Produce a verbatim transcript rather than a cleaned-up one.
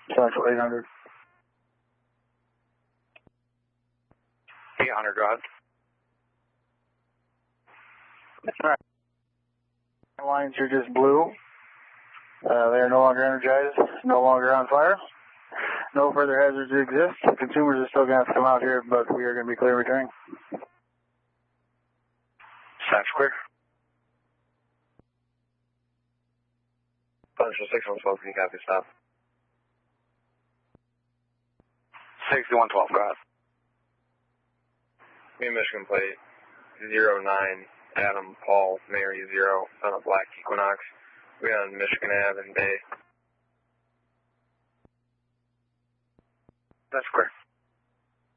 Central eight hundred. eight hundred, go ahead. Alright. Lines are just blue. Uh, they are no longer energized, no longer on fire. No further hazards exist. Consumers are still going to have to come out here, but we are going to be clear returning. Sounds clear. Central six one twelve, can you copy stop? sixty-one twelve, go ahead. Me Michigan plate zero nine Adam Paul Mary zero on a black Equinox. We on Michigan Ave in Bay. That's clear.